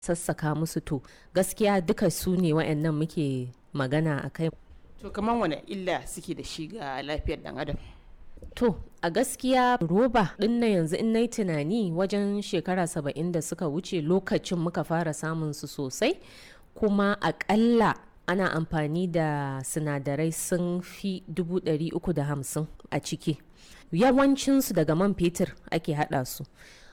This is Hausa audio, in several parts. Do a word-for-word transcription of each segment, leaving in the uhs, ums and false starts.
sassaka musu. To gaskiya duka su ne wa'annan muke magana a kai. To kamar wani illa suke da shi ga lafiyar dan adam? To a gaskiya roba din na yanzu in nayi tunani wajen shekara saba'in da suka wuce lokacin muka fara samun su sosai, kuma akalla ana amfani da sinadarai sun fi dubu ɗari uku da hamsin a ciki. Yawancinsu daga man fetur ake haɗa su.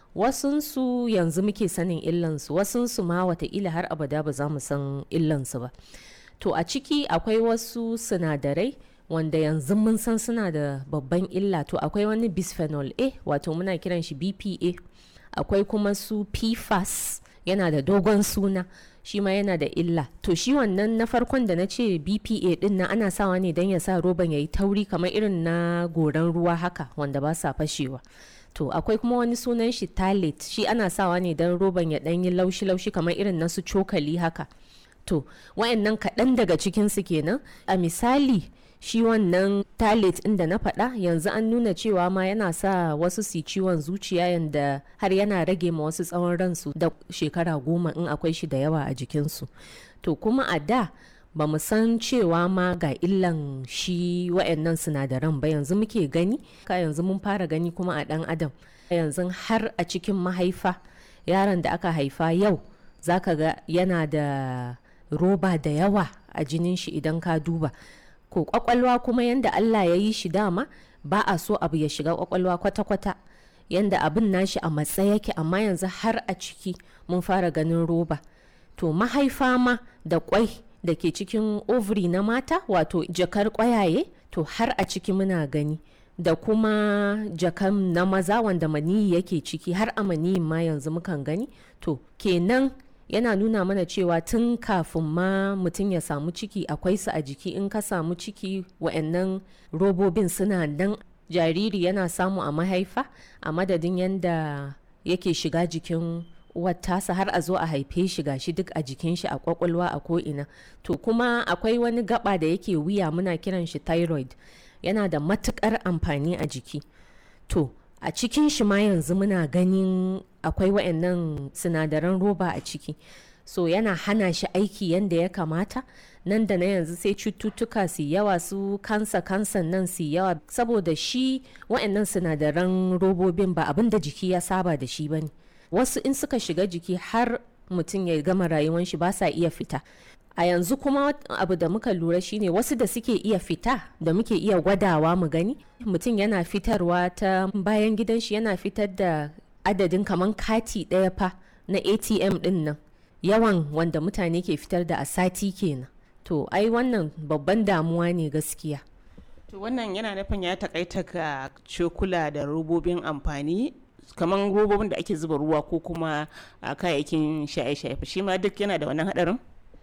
Wasunsu yanzu muke sanin illansu, wasunsu ma wataƙila har abada ba za mu san illansu ba. To a ciki akwai wasu sinadarai wanda yanzu mun san suna da babban illa. To akwai wani bisphenol A, wato muna kiran shi B P A. Akwai kuma su P F A S, yana da dogon suna, shi ma yana da illa. To shi wannan na farkon da na ce B P A din na ana sawa ne don ya sa roban ya yi tauri kamar irin na goran ruwa haka wanda ba sa fashewa. To akwai kuma wani sunan shi Talate, shi ana sawa ne don roban ya ɗan yi laushi-laushi kamar irin na su cokali haka. To wayannan kaɗan daga cikinsu kenan. A misali shi wannan Talate inda na faɗa yanzu an nuna cewa ma yana sa wasu su ciwon zuciya, yanda har yana rage ma wasu tsawon ransu da shekara goma in akwai shi da yawa a jikinsu. To kuma a da ba mu san cewa ma ga illan shi wayannan sinadaran ba, yanzu muke gani, ka yanzu mun fara gani kuma a ɗan adam. Yanzu har a cikin mahaifa yaron da aka haifa yau zaka ga yana da roba da yawa a jinin shi idan ka duba. Ko kwakwalwa kuma yanda Allah ya yi shi dama ba a so abu ya shiga kwakwalwa kwata-kwata, yanda abin nashi a matsa yake, amma yanzu har a ciki mun fara ganin roba. To mahaifa ma da kwai da ke cikin ovary na mata, wato jakar kwayaye, to har a ciki muna gani, da kuma jakan na maza wanda maniyi yake ciki, har a maniyin ma yanzu mukan gani. To kenan yana nuna mana cewa tun kafin ma mutum ya samu ciki akwai su a jiki. In ka samu ciki wa'annan robobin suna nan, jariri yana samu a mahaifa a madadin yanda yake shiga jikin uwar tasa har a zo a haife shi gashi duk a jikin shi, a kwakwalwa, a ko'ina. To kuma akwai wani gaba da yake wuya, muna kiran shi thyroid, yana da matukar amfani a jiki. To a cikin shi ma yanzu muna ganin akwai wa'annan sinadaran roba a ciki, so yana hana shi aiki yanda ya kamata. Nan da na yanzu sai cututtuka su yawa, su kansa kansan nan su yawa, saboda shi wa'annan sinadaran robobin ba abin da jiki ya saba da shi bane. Wasu in suka shiga jiki har mutum ya gama rayuwan shi ba sa iya fita. A yanzu kuma abu da muka lura shine wasu da suke iya fita, da muke iya gwadawa mu gani, mutum yana fitarwa ta bayan gidan shi, yana fitar da adadin kaman kati ɗaya fa na A T M din nan, yawan wanda mutane ke fitar da a sati kenan. To ai wannan babban damuwa ne gaskiya. To wannan yana nufin ya takaita ga cokula da robobin amfani, kamar robobin da ake zuba ruwa ko kuma a kayayyakin shaye-shaye, shi ma duk yana da wannan hadarin?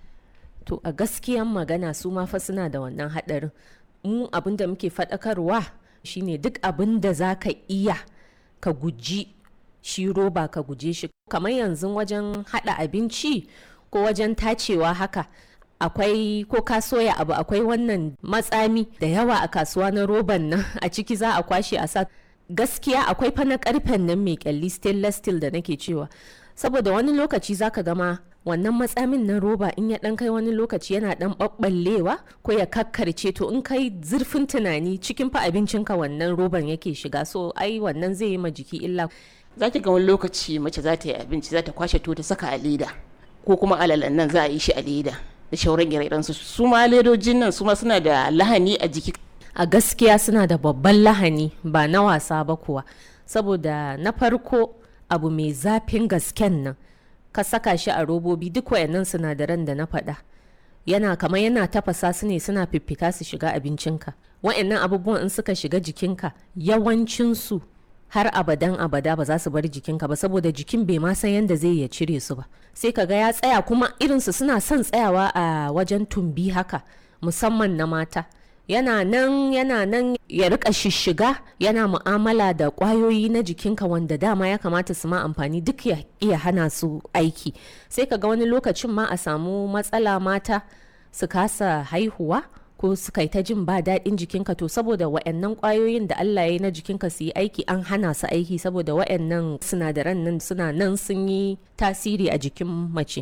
To a gaskiyan magana su ma fa suna da wannan hadarin. Mu abin da muke faɗakarwa shine duk abin da za ka iya ka guji shi roba, ka guje shi. Kamar yanzu wajen haɗa abinci ko wajen tacewa haka, akwai ko ka soya abu akwai wannan matsami da yawa a kasuwa na roban nan, a ciki za a kwashe a sa. Gaskiya akwai fa na karfen nan mai kyalli, stainless steel da nake cewa, saboda wani lokaci zaka gama wannan matsamin na roba in ya dan kai wani lokaci yana dan babballewa ko ya kakkarce. To in kai zurfin tunani cikin fa abincinka wannan roban yake shiga, so ai wannan zai yi ma jiki illa. Zaki ga wani lokaci mace za ta yi abinci, za ta kwashe to ta saka a leda, ko kuma alalan nan za a yi shi a leda da shauran ire su su ma ledojin nan su ma suna da lahani a jiki. A gaskiya suna da babban lahani, ba na wasa ba kuwa, saboda na farko abu mai zafin gasken nan ka saka shi a robobi, duk wayannan sinadaran da na faɗa yana kamar yana tafasa su ne, suna fiffita su shiga abincinka. Wayannan abubuwan in suka shiga jikinka yawancinsu har abadan abada ba za su bar jikinka ba, saboda jikin bai ma san yadda zai ya cire su ba. Sai ka ga ya tsaya, kuma irinsu suna son tsayawa a wajen tumbi haka, musamman na mata. Yana nan yana nan ya rika shishiga, yana mu'amala da kwayoyi na jikinka wanda dama ya kamata su ma amfani, duk ya iya hana su aiki. Sai ka ga wani lokacin ma a samu matsala, mata su kasa haihuwa ko su kai ta jin ba daɗin jikinka. To saboda wa'annan kwayoyin da Allah ya yi na jikinka su yi aiki, an hana su aiki saboda wa'annan sinadaran nan suna nan sun yi tasiri a jikin mace.